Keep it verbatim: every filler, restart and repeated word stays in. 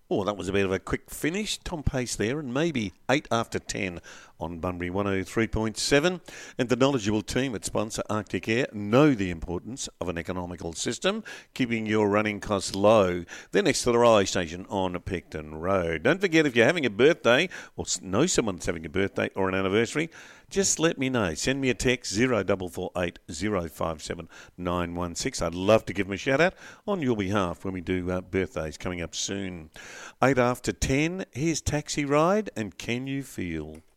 Oh, that was a bit of a quick finish. Tom Pace there, and maybe eight after ten on Bunbury one oh three point seven. And the knowledgeable team at sponsor Arctic Air know the importance of an economical system, keeping your running costs low. They're next to the railway station on Picton Road. Don't forget, if you're having a birthday or know someone that's having a birthday or an anniversary, just let me know. Send me a text, zero four four eight zero five seven nine one six. I'd love to give them a shout out on your behalf when we do uh, birthdays coming up soon. Eight after ten, here's Taxi Ride and Can You Feel?